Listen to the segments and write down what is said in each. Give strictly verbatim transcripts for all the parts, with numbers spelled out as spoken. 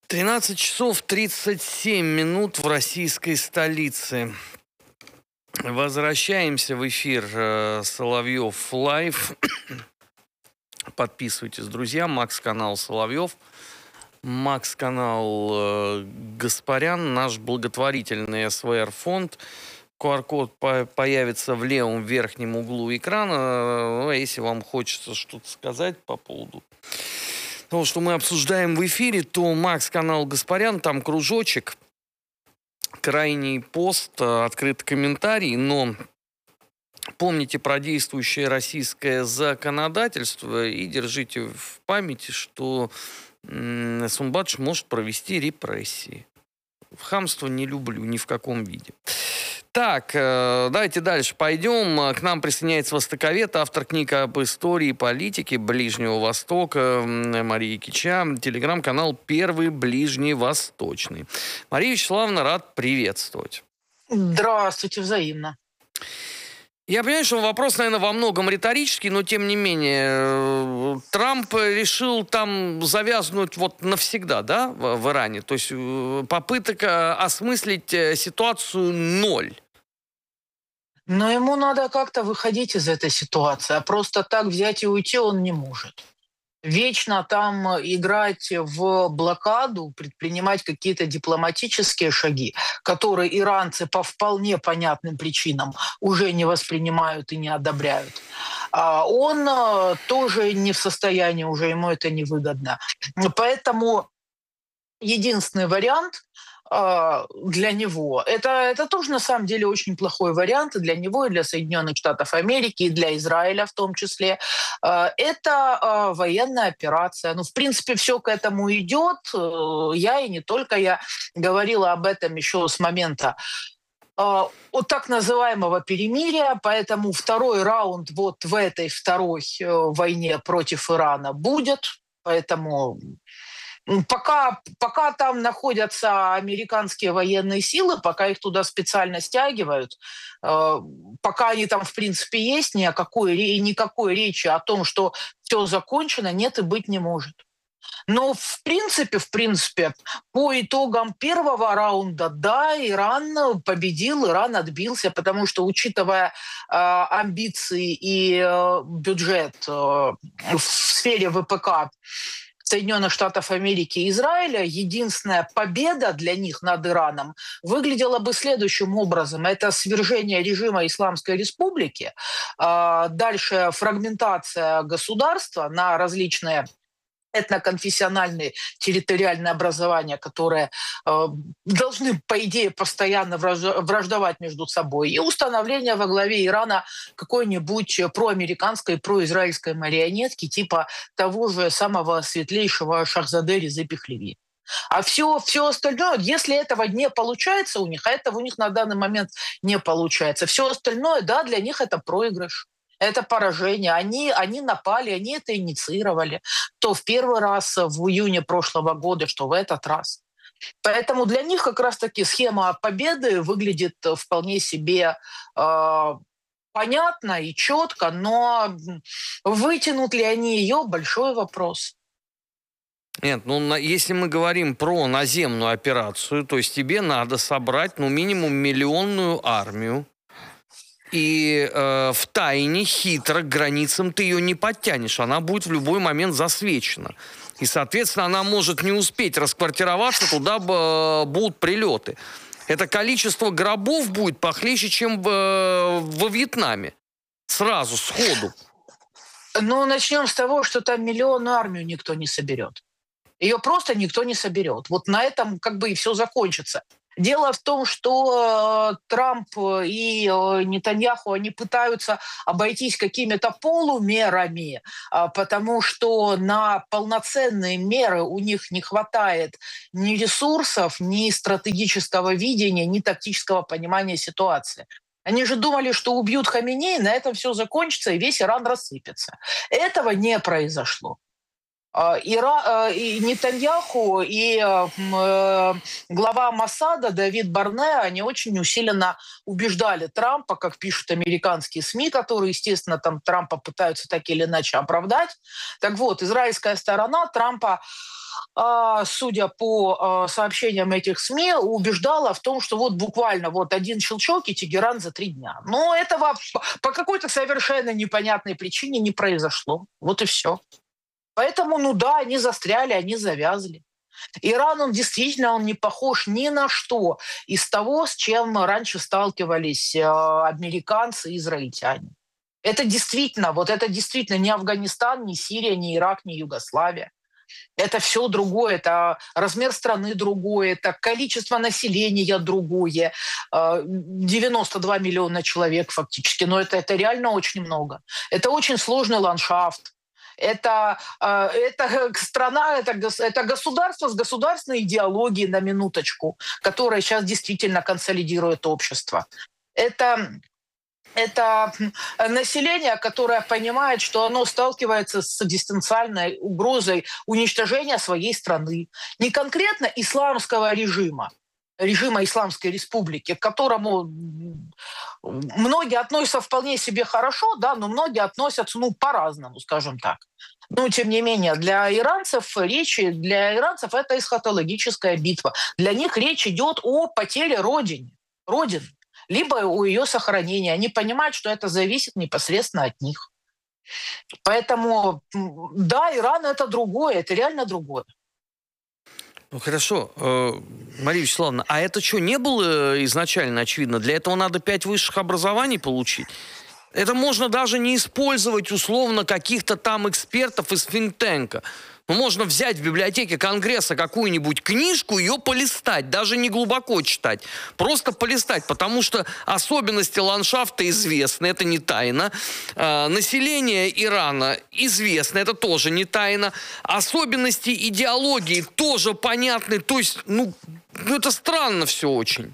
тринадцать часов тридцать семь минут в российской столице. Возвращаемся в эфир э, Соловьев Лайв. Подписывайтесь, друзья. Макс-канал Соловьев. Макс-канал э, Гаспарян. Наш благотворительный СВР-фонд. ку ар код по- появится в левом верхнем углу экрана. Ну, если вам хочется что-то сказать по поводу того, что мы обсуждаем в эфире, то Макс-канал Гаспарян, там кружочек, крайний пост, открытый комментарий, но помните про действующее российское законодательство и держите в памяти, что м, Сумбадж может провести репрессии. Хамство не люблю ни в каком виде. Так, э, давайте дальше пойдем. К нам присоединяется востоковед, автор книг об истории и политике Ближнего Востока Мария Кича, телеграм-канал «Первый Ближневосточный». Мария Вячеславовна, рад приветствовать. Здравствуйте, взаимно. Я понимаю, что вопрос, наверное, во многом риторический, но тем не менее, Трамп решил там завязнуть вот навсегда, да, в, в Иране? То есть попыток осмыслить ситуацию ноль. Но ему надо как-то выходить из этой ситуации, а просто так взять и уйти он не может. Вечно там играть в блокаду, предпринимать какие-то дипломатические шаги, которые иранцы по вполне понятным причинам уже не воспринимают и не одобряют. А он э, тоже не в состоянии, уже ему это невыгодно. Поэтому единственный вариант э, для него, это, это тоже на самом деле очень плохой вариант и для него, и для Соединенных Штатов Америки, и для Израиля в том числе, э, это э, военная операция. Ну, в принципе, все к этому идет. Э, Я и не только я говорила об этом еще с момента э, от так называемого перемирия, поэтому второй раунд вот в этой второй э, войне против Ирана будет, поэтому Пока, пока там находятся американские военные силы, пока их туда специально стягивают, э, пока они там в принципе есть, ни о какой, ре- никакой речи о том, что все закончено, нет и быть не может. Но в принципе, в принципе, по итогам первого раунда, да, Иран победил, Иран отбился, потому что, учитывая э, амбиции и э, бюджет э, в сфере ВПК Соединенных Штатов Америки и Израиля, единственная победа для них над Ираном выглядела бы следующим образом. Это свержение режима Исламской Республики, а дальше фрагментация государства на различные этноконфессиональные территориальные образования, которые э, должны, по идее, постоянно враж- враждовать между собой, и установление во главе Ирана какой-нибудь проамериканской, произраильской марионетки типа того же самого светлейшего Шахзаде Резы Пехлеви. А все, все остальное, если этого не получается у них, а этого у них на данный момент не получается, все остальное, да, для них это проигрыш. Это поражение. Они, они напали, они это инициировали. То в первый раз в июне прошлого года, что в этот раз. Поэтому для них как раз-таки схема победы выглядит вполне себе э, понятно и четко, но вытянут ли они ее, большой вопрос. Нет, ну на- если мы говорим про наземную операцию, то есть тебе надо собрать ну минимум миллионную армию. И э, в тайне, хитро, к границам ты ее не подтянешь. Она будет в любой момент засвечена. И, соответственно, она может не успеть расквартироваться, туда э, будут прилеты. Это количество гробов будет похлеще, чем в, э, во Вьетнаме. Сразу, сходу. Ну, начнем с того, что там миллионную армию никто не соберет. Ее просто никто не соберет. Вот на этом как бы и все закончится. Дело в том, что э, Трамп и э, Нетаньяху, они пытаются обойтись какими-то полумерами, а, потому что на полноценные меры у них не хватает ни ресурсов, ни стратегического видения, ни тактического понимания ситуации. Они же думали, что убьют Хаминеи, на этом все закончится, и весь Иран рассыпется. Этого не произошло. А, Ира- э, и Нетаньяху, и э, м, э, глава Моссада Давид Барне, они очень усиленно убеждали Трампа, как пишут американские СМИ, которые, естественно, там Трампа пытаются так или иначе оправдать. Так вот, израильская сторона Трампа а, судя по а, сообщениям этих СМИ, убеждала в том, что вот буквально вот один щелчок и Тегеран за три дня. Но этого по по какой-то совершенно непонятной причине не произошло. Вот и все. Поэтому, ну да, они застряли, они завязли. Иран, он действительно, он не похож ни на что из того, с чем раньше сталкивались э, американцы и израильтяне. Это действительно, вот это действительно не Афганистан, не Сирия, не Ирак, не Югославия. Это все другое, это размер страны другой, это количество населения другое. Э, девяносто два миллиона человек фактически, но это, это реально очень много. Это очень сложный ландшафт. Это, э, это страна, это, гос- это государство с государственной идеологией на минуточку, которое сейчас действительно консолидирует общество. Это это население, которое понимает, что оно сталкивается с экзистенциальной угрозой уничтожения своей страны. Не конкретно исламского режима, режима Исламской Республики, к которому м, многие относятся вполне себе хорошо, да, но многие относятся, ну, по-разному, скажем так. Но, тем не менее, для иранцев речь, для иранцев это эсхатологическая битва. Для них речь идет о потере родины, родины, либо о ее сохранении. Они понимают, что это зависит непосредственно от них. Поэтому, м, да, Иран это другое, это реально другое. Ну хорошо, э, Мария Вячеславовна, а это что, не было изначально очевидно? Для этого надо пять высших образований получить? Это можно даже не использовать условно каких-то там экспертов из финтенка. Ну, можно взять в библиотеке Конгресса какую-нибудь книжку, ее полистать, даже не глубоко читать, просто полистать, потому что особенности ландшафта известны, это не тайна. Э, население Ирана известно, это тоже не тайна. Особенности идеологии тоже понятны, то есть, ну, ну это странно все очень.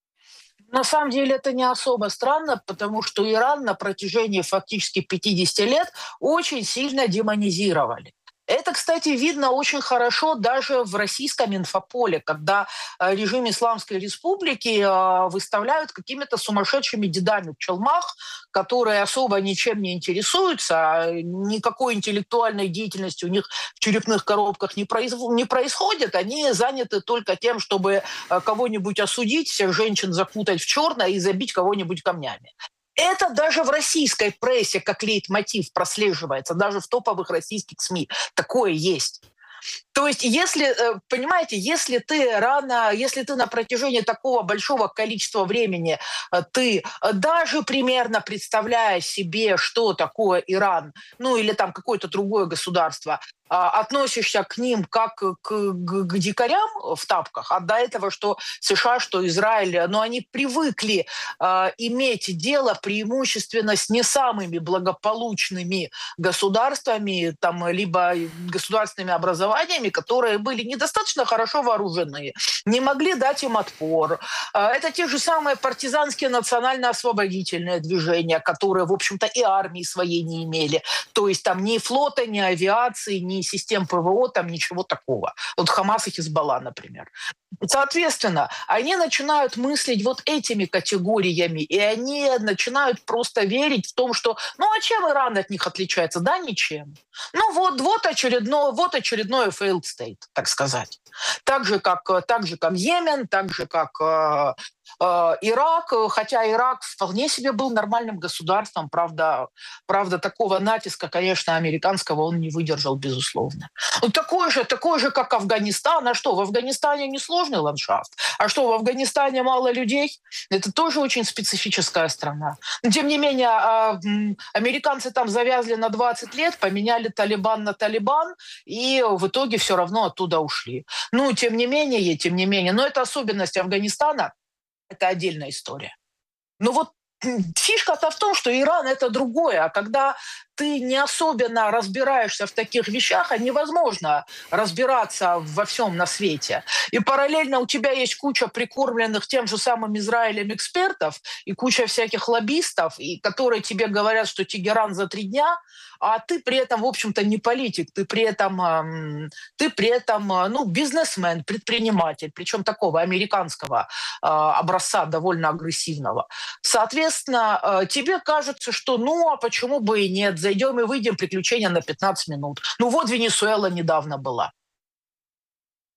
На самом деле это не особо странно, потому что Иран на протяжении фактически пятидесяти лет очень сильно демонизировали. Это, кстати, видно очень хорошо даже в российском инфополе, когда э, режим Исламской Республики э, выставляют какими-то сумасшедшими дедами в челмах, которые особо ничем не интересуются, а никакой интеллектуальной деятельности у них в черепных коробках не, произв- не происходит. Они заняты только тем, чтобы э, кого-нибудь осудить, всех женщин закутать в черное и забить кого-нибудь камнями. Это даже в российской прессе как лейтмотив прослеживается, даже в топовых российских СМИ. Такое есть. То есть, если, э, понимаете, если ты рано, если ты на протяжении такого большого количества времени, э, ты э, даже примерно представляя себе, что такое Иран, ну или там какое-то другое государство, а, относишься к ним как к, к- к дикарям в тапках, а до этого, что США, что Израиль, но они привыкли а, иметь дело преимущественно с не самыми благополучными государствами, там, либо государственными образованиями, которые были недостаточно хорошо вооружены, не могли дать им отпор. А, Это те же самые партизанские национально-освободительные движения, которые, в общем-то, и армии своей не имели. То есть там ни флота, ни авиации, ни систем ПВО, там ничего такого. Вот Хамас и Хизбалла, например. Соответственно, они начинают мыслить вот этими категориями, и они начинают просто верить в том, что, ну а чем Иран от них отличается? Да, ничем. Ну вот, вот очередное, вот очередное failed state, так сказать. Так же, как, э, так же, как Йемен, так же, как э, э, Ирак, э, хотя Ирак вполне себе был нормальным государством, правда, правда, такого натиска, конечно, американского он не выдержал, безусловно. Ну, такой же, такой же, как Афганистан. А что, в Афганистане несложный ландшафт? А что, в Афганистане мало людей? Это тоже очень специфическая страна. Но, тем не менее, а, м, американцы там завязли на двадцать лет, поменяли Талибан на Талибан, и в итоге все равно оттуда ушли. Ну, тем не менее, тем не менее, но это особенность Афганистана, это отдельная история. Ну вот м, фишка-то в том, что Иран это другое, а когда ты не особенно разбираешься в таких вещах, а невозможно разбираться во всем на свете. И параллельно у тебя есть куча прикормленных тем же самым Израилем экспертов и куча всяких лоббистов, и которые тебе говорят, что Тегеран за три дня, а ты при этом, в общем-то, не политик, ты при этом, ам, ты при этом а, ну, бизнесмен, предприниматель, причем такого американского а, образца, довольно агрессивного. Соответственно, э, тебе кажется, что ну, а почему бы и нет, зайдем и выйдем, приключения на пятнадцать минут. Ну вот Венесуэла недавно была.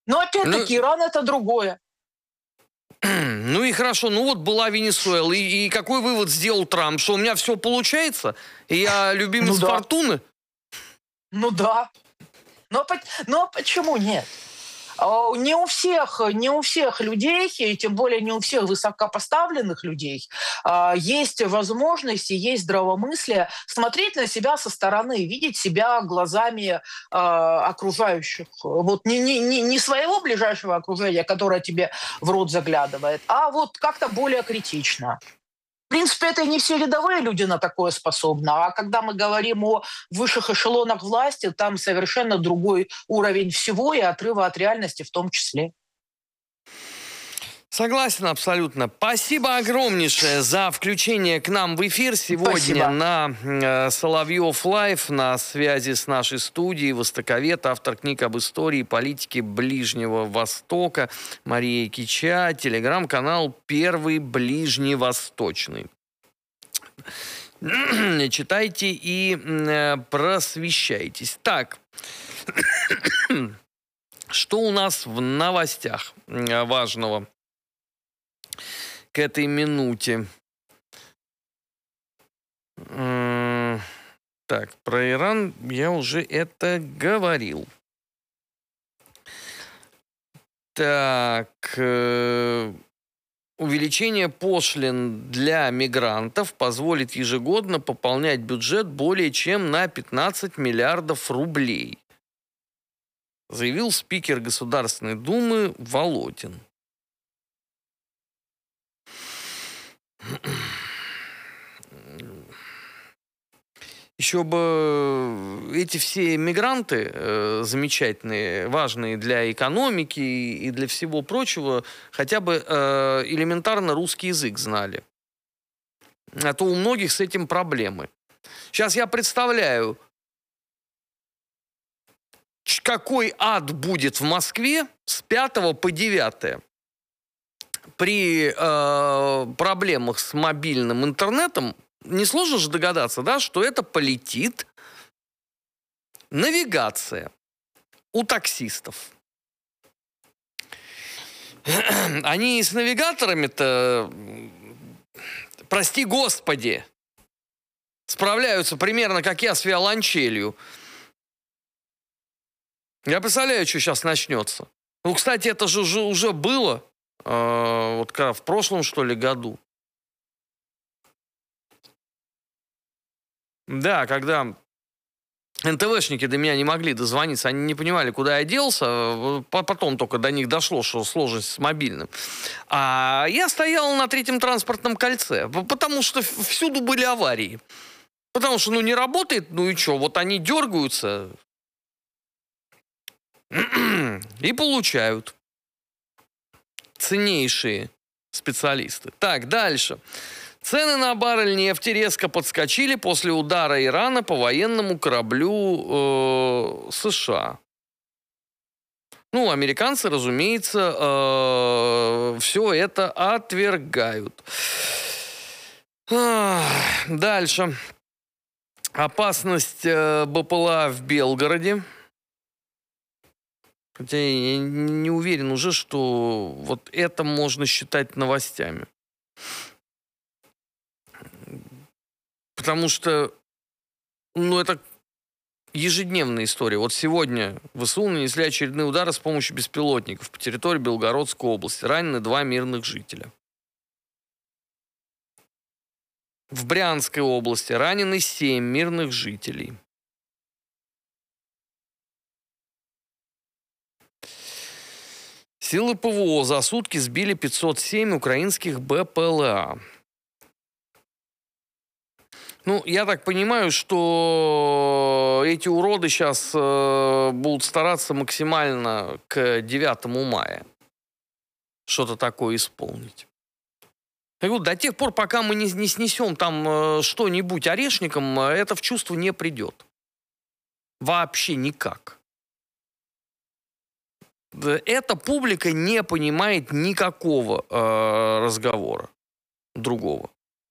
Но Ну, опять-таки Иран это другое. ну и хорошо, ну вот была Венесуэла, и, и какой вывод сделал Трамп? Что у меня все получается, и я любимец Ну да, фортуны? ну да. Но, по- но почему нет? А, Не у всех, не у всех людей, и тем более не у всех высокопоставленных людей, а, есть возможность и есть здравомыслие смотреть на себя со стороны, видеть себя глазами а, окружающих. Вот не, не, не не своего ближайшего окружения, которое тебе в рот заглядывает, а вот как-то более критично. В принципе, это и не все рядовые люди на такое способны. А когда мы говорим о высших эшелонах власти, там совершенно другой уровень всего и отрыва от реальности в том числе. Согласен абсолютно. Спасибо огромнейшее за включение к нам в эфир сегодня Спасибо. на э, Соловьев Лайв, на связи с нашей студией, востоковед, автор книг об истории и политике Ближнего Востока Мария Кича, телеграм-канал «Первый Ближневосточный». Читайте и э, просвещайтесь. Так, что у нас в новостях э, важного к этой минуте? М, Так, про Иран я уже это говорил. Так, э, увеличение пошлин для мигрантов позволит ежегодно пополнять бюджет более чем на пятнадцать миллиардов рублей, заявил спикер Государственной Думы Володин. Еще бы эти все мигранты э, замечательные, важные для экономики и для всего прочего, хотя бы э, элементарно русский язык знали. А то у многих с этим проблемы. Сейчас я представляю, ч- какой ад будет в Москве с пятого по девятое при э, проблемах с мобильным интернетом. Несложно же догадаться, да, что это полетит навигация у таксистов. Они с навигаторами-то, прости господи, справляются примерно как я с виолончелью. Я представляю, что сейчас начнется. Ну, кстати, это же уже, уже было, э, вот когда в прошлом, что ли, году. Да, когда эн тэ вэ-шники до меня не могли дозвониться, они не понимали, куда я делся, потом только до них дошло, что сложность с мобильным. А я стоял на третьем транспортном кольце, потому что всюду были аварии. Потому что, ну, не работает, ну и что, вот они дергаются и получают. Ценнейшие специалисты. Так, дальше. Цены на баррель нефти резко подскочили после удара Ирана по военному кораблю э, США. Ну, американцы, разумеется, э, все это отвергают. Дальше. Опасность э, бэ пэ эл а в Белгороде. Хотя я не уверен уже, что вот это можно считать новостями. Потому что, ну, это ежедневная история. Вот сегодня ВСУ нанесли очередные удары с помощью беспилотников по территории Белгородской области. Ранены два мирных жителя. В Брянской области ранены семь мирных жителей. Силы пэ вэ о за сутки сбили пятьсот семь украинских бэ пэ эл а. Ну, я так понимаю, что эти уроды сейчас э, будут стараться максимально к девятому мая что-то такое исполнить. Я говорю, до тех пор, пока мы не, не снесем там э, что-нибудь орешником, э, это в чувство не придет. Вообще никак. Эта публика не понимает никакого э, разговора другого.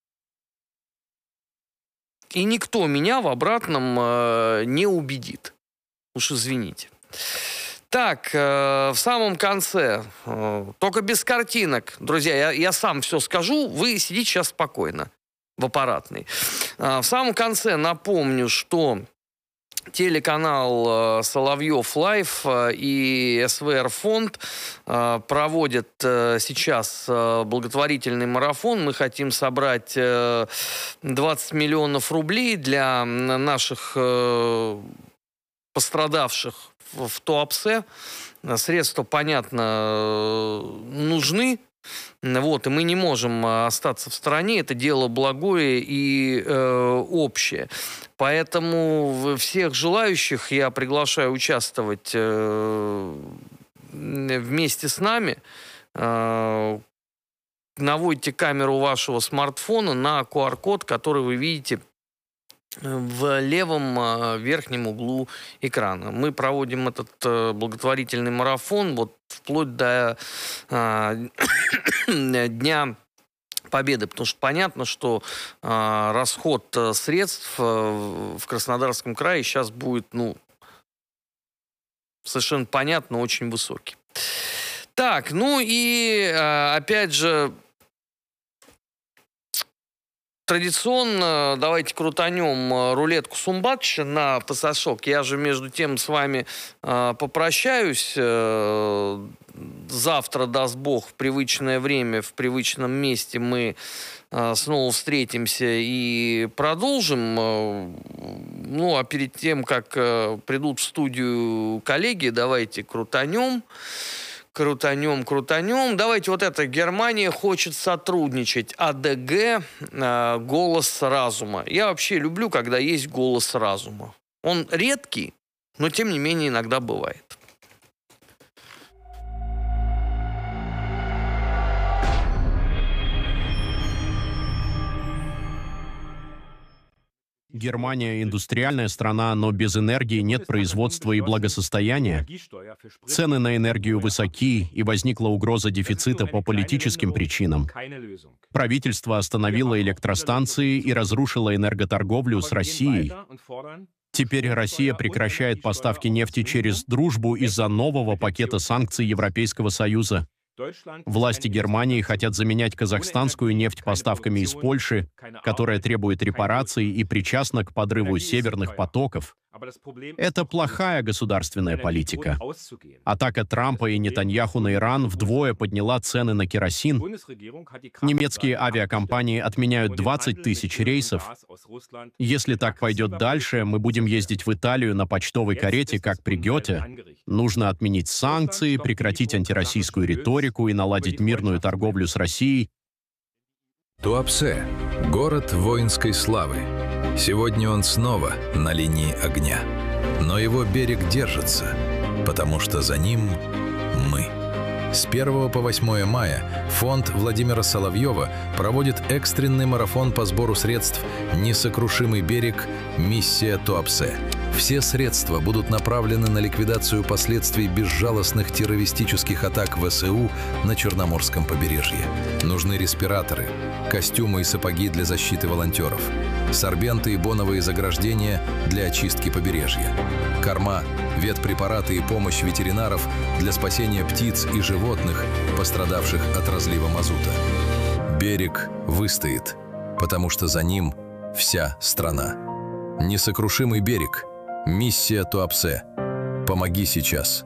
И никто меня в обратном э, не убедит. Уж извините. Так, э, в самом конце, э, только без картинок, друзья, я, я сам все скажу, вы сидите сейчас спокойно в аппаратной. Э, в самом конце напомню, что телеканал Соловьев Лайв и эс вэ эр фонд проводят сейчас благотворительный марафон. Мы хотим собрать двадцать миллионов рублей для наших пострадавших в Туапсе. Средства, понятно, нужны. Вот, и мы не можем остаться в стороне. Это дело благое и э, общее. Поэтому всех желающих я приглашаю участвовать э, вместе с нами. Э, наводите камеру вашего смартфона на ку ар код, который вы видите в левом э, верхнем углу экрана. Мы проводим этот э, благотворительный марафон вот вплоть до э, Дня Победы, потому что понятно, что э, расход э, средств э, в Краснодарском крае сейчас будет, ну, совершенно понятно, очень высокий. Так, ну и э, опять же, традиционно давайте крутанем рулетку Сумбатыча на пасашок. Я же между тем с вами э, попрощаюсь. Э, завтра, даст Бог, в привычное время, в привычном месте мы э, снова встретимся и продолжим. Э, ну, а перед тем, как э, придут в студию коллеги, давайте крутанем. Крутанем, крутанем. Давайте вот это. Германия хочет сотрудничать. а дэ гэ э, «Голос разума». Я вообще люблю, когда есть голос разума. Он редкий, но тем не менее иногда бывает. Германия – индустриальная страна, но без энергии нет производства и благосостояния. Цены на энергию высоки, и возникла угроза дефицита по политическим причинам. Правительство остановило электростанции и разрушило энерготорговлю с Россией. Теперь Россия прекращает поставки нефти через дружбу из-за нового пакета санкций Европейского Союза. Власти Германии хотят заменять казахстанскую нефть поставками из Польши, которая требует репараций и причастна к подрыву северных потоков. Это плохая государственная политика. Атака Трампа и Нетаньяху на Иран вдвое подняла цены на керосин. Немецкие авиакомпании отменяют двадцать тысяч рейсов. Если так пойдет дальше, мы будем ездить в Италию на почтовой карете, как при Гёте. Нужно отменить санкции, прекратить антироссийскую риторику и наладить мирную торговлю с Россией. Туапсе – город воинской славы. Сегодня он снова на линии огня. Но его берег держится, потому что за ним мы. С первого по восьмое мая фонд Владимира Соловьева проводит экстренный марафон по сбору средств «Несокрушимый берег. Миссия Туапсе». Все средства будут направлены на ликвидацию последствий безжалостных террористических атак вэ эс у на Черноморском побережье. Нужны респираторы, костюмы и сапоги для защиты волонтеров, сорбенты и боновые заграждения для очистки побережья, корма, ветпрепараты и помощь ветеринаров для спасения птиц и животных, пострадавших от разлива мазута. Берег выстоит, потому что за ним вся страна. Несокрушимый берег. Миссия Туапсе. Помоги сейчас.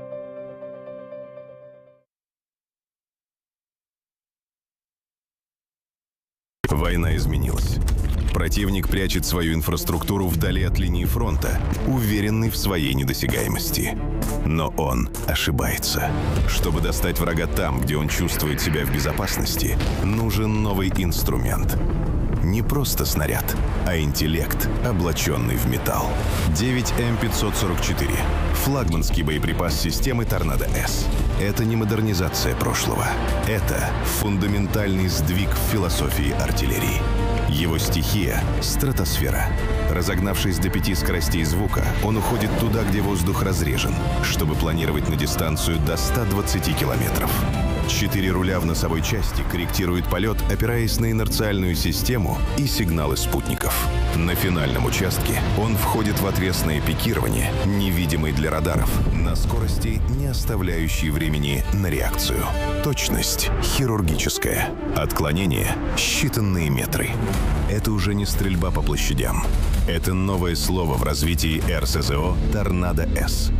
Война изменилась. Противник прячет свою инфраструктуру вдали от линии фронта, уверенный в своей недосягаемости. Но он ошибается. Чтобы достать врага там, где он чувствует себя в безопасности, нужен новый инструмент. Не просто снаряд, а интеллект, облаченный в металл. девять эм пятьсот сорок четыре. Флагманский боеприпас системы «Торнадо-С». Это не модернизация прошлого. Это фундаментальный сдвиг в философии артиллерии. Его стихия — стратосфера. Разогнавшись до пяти скоростей звука, он уходит туда, где воздух разрежен, чтобы планировать на дистанцию до ста двадцати километров. Четыре руля в носовой части корректируют полет, опираясь на инерциальную систему и сигналы спутников. На финальном участке он входит в отвесное пикирование, невидимый для радаров, на скорости, не оставляющей времени на реакцию. Точность хирургическая. Отклонение — считанные метры. Это уже не стрельба по площадям. Это новое слово в развитии эр эс зэ о «Торнадо-С».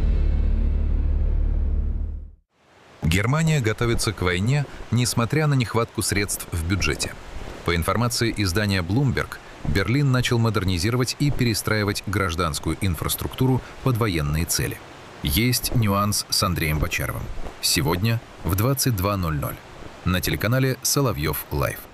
Германия готовится к войне, несмотря на нехватку средств в бюджете. По информации издания Bloomberg, Берлин начал модернизировать и перестраивать гражданскую инфраструктуру под военные цели. Есть нюанс с Андреем Бочаровым. Сегодня в двадцать два ноль ноль на телеканале Соловьев Лайв.